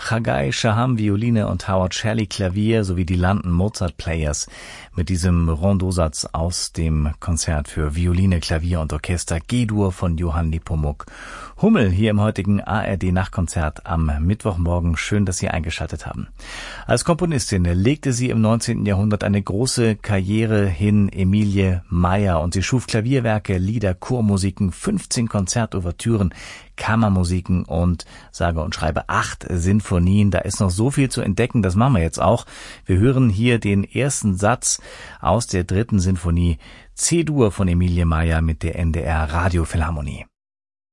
Chagai Shaham Violine und Howard Shelley Klavier sowie die London Mozart Players mit diesem Rondeausatz aus dem Konzert für Violine, Klavier und Orchester G-Dur von Johann Nepomuk Hummel hier im heutigen ARD-Nachtkonzert am Mittwochmorgen. Schön, dass Sie eingeschaltet haben. Als Komponistin legte sie im 19. Jahrhundert eine große Karriere hin, Emilie Meyer, und sie schuf Klavierwerke, Lieder, Chormusiken, 15 Konzertouvertüren, Kammermusiken und sage und schreibe 8 Sinfonien. Da ist noch so viel zu entdecken, das machen wir jetzt auch. Wir hören hier den ersten Satz aus der 3. Sinfonie C-Dur von Emilie Meyer mit der NDR Radiophilharmonie.